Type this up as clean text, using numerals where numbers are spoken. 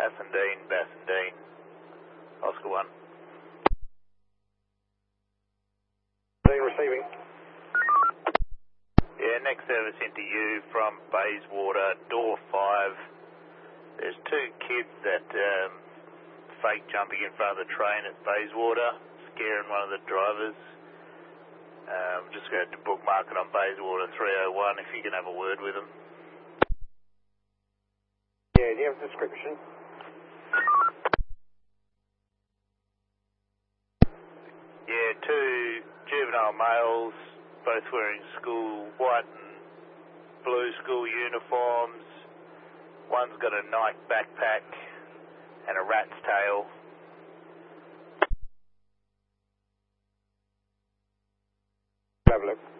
Bassendean, Oscar 1. Receiving. Yeah, next service into you from Bayswater, door 5. There's 2 kids that fake jumping in front of the train at Bayswater, scaring one of the drivers. Just going to bookmark it on Bayswater 301 if you can have a word with them. Yeah, do you have a description? Yeah, 2 juvenile males, both wearing school white and blue school uniforms. One's got a Nike backpack and a rat's tail. Have a look.